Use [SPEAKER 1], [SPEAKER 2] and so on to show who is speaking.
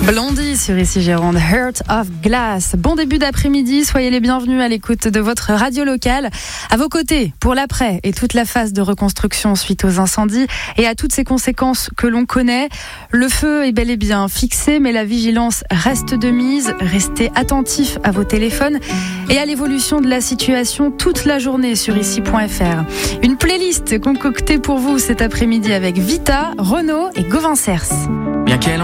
[SPEAKER 1] Blondie sur ici Gironde, Heart of Glass. Bon début d'après-midi, soyez les bienvenus à l'écoute de votre radio locale. À vos côtés, pour l'après et toute la phase de reconstruction suite aux incendies et à toutes ces conséquences que l'on connaît. Le feu est bel et bien fixé, mais la vigilance reste de mise. Restez attentifs à vos téléphones et à l'évolution de la situation toute la journée sur ici.fr. Une playlist concoctée pour vous cet après-midi avec Vita, Renaud et Gauvin Cers.
[SPEAKER 2] Bien qu'elle